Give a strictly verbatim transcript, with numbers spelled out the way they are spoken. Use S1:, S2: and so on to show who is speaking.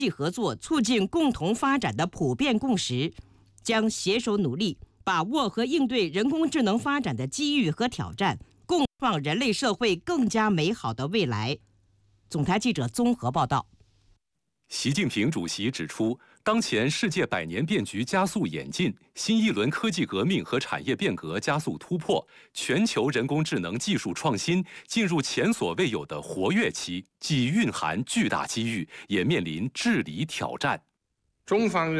S1: 际合作促进共同发展的普遍共识，将携手努力，把握和应对人工智能发展的机遇和挑战，共创人类社会更加美好的未来。总台记者综合报道。
S2: 习近平主席指出，当前世界百年变局加速演进，新一轮科技革命和产业变革加速突破，全球人工智能技术创新进入前所未有的活跃期，既蕴含巨大机遇，也面临治理挑战。
S3: 中方认